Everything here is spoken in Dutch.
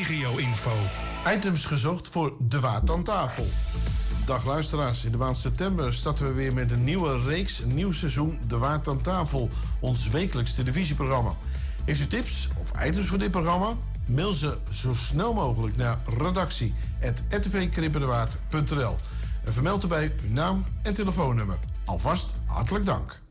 regio-info. Items gezocht voor De Waard aan tafel. Dag luisteraars, in de maand september starten we weer met een nieuwe reeks, een nieuw seizoen De Waard aan tafel, ons wekelijks televisieprogramma. Heeft u tips of items voor dit programma? Mail ze zo snel mogelijk naar redactie@rtvkrippendewaard.nl en vermeld erbij uw naam en telefoonnummer. Alvast hartelijk dank.